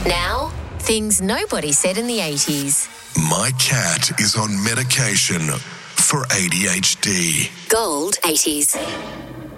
Now, things nobody said in the 80s. My cat is on medication for ADHD. Gold 80s.